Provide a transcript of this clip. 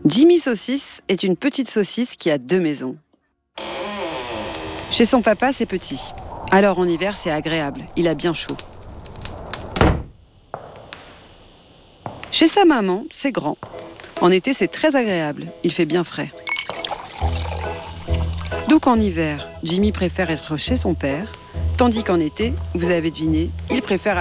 Jimmy Saucisse est une petite saucisse qui a 2 maisons. Chez son papa, c'est petit. Alors en hiver, c'est agréable, il a bien chaud. Chez sa maman, c'est grand. En été, c'est très agréable, il fait bien frais. Donc en hiver, Jimmy préfère être chez son père, tandis qu'en été, vous avez deviné, il préfère